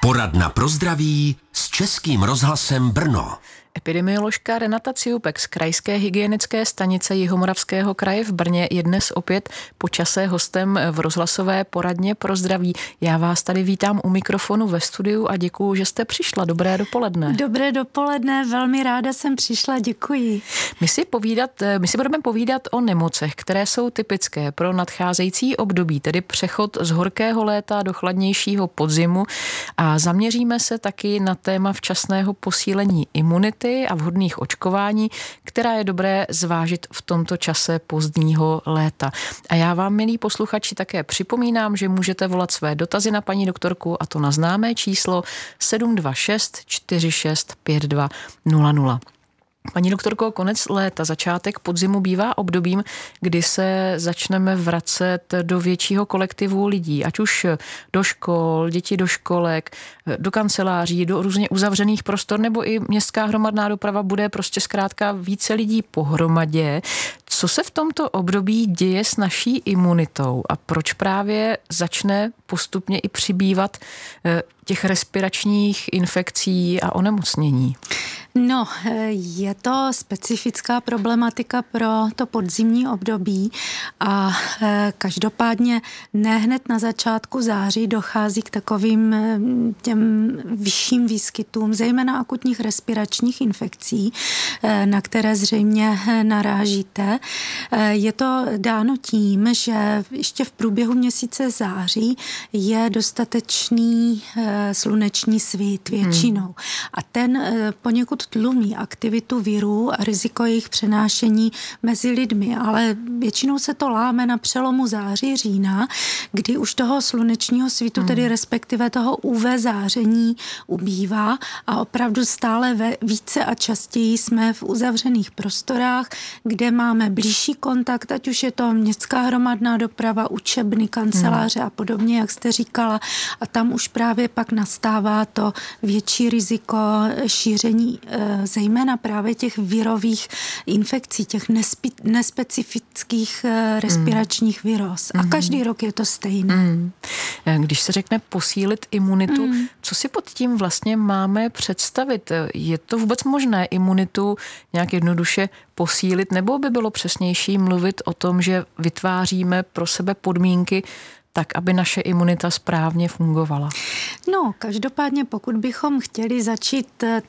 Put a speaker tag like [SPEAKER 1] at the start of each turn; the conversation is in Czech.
[SPEAKER 1] Poradna pro zdraví s Českým rozhlasem Brno.
[SPEAKER 2] Epidemioložka Renata Ciupek z Krajské hygienické stanice Jihomoravského kraje v Brně je dnes opět po čase hostem v rozhlasové poradně pro zdraví. Já vás tady vítám u mikrofonu ve studiu a děkuju, že jste přišla. Dobré dopoledne.
[SPEAKER 3] Dobré dopoledne, velmi ráda jsem přišla, děkuji.
[SPEAKER 2] My si budeme povídat o nemocech, které jsou typické pro nadcházející období, tedy přechod z horkého léta do chladnějšího podzimu, a zaměříme se taky na téma včasného posílení imunity a vhodných očkování, která je dobré zvážit v tomto čase pozdního léta. A já vám, milí posluchači, také připomínám, že můžete volat své dotazy na paní doktorku, a to na známé číslo 726 46 52 00. Paní doktorko, konec léta, začátek podzimu bývá obdobím, kdy se začneme vracet do většího kolektivu lidí, ať už do škol, děti do školek, do kanceláří, do různě uzavřených prostor, nebo i městská hromadná doprava bude prostě zkrátka více lidí pohromadě. Co se v tomto období děje s naší imunitou a proč právě začne postupně i přibývat těch respiračních infekcí a onemocnění?
[SPEAKER 3] No, je to specifická problematika pro to podzimní období a každopádně ne hned na začátku září dochází k takovým těm vyšším výskytům, zejména akutních respiračních infekcí, na které zřejmě narážíte. Je to dáno tím, že ještě v průběhu měsíce září je dostatečný sluneční svit většinou a ten poněkud tlumí aktivitu virů a riziko jejich přenášení mezi lidmi, ale většinou se to láme na přelomu září, října, kdy už toho slunečního svitu, tedy respektive toho UV záření ubývá a opravdu stále více a častěji jsme v uzavřených prostorách, kde máme blížší kontakt, ať už je to městská hromadná doprava, učebny, kanceláře a podobně, jak jste říkala, a tam už právě pak nastává to větší riziko šíření zejména právě těch virových infekcí, těch nespecifických respiračních viróz. A každý rok je to stejné.
[SPEAKER 2] Když se řekne posílit imunitu, co si pod tím vlastně máme představit? Je to vůbec možné imunitu nějak jednoduše posílit, nebo by bylo přesnější mluvit o tom, že vytváříme pro sebe podmínky tak, aby naše imunita správně fungovala?
[SPEAKER 3] No, každopádně pokud bychom chtěli začít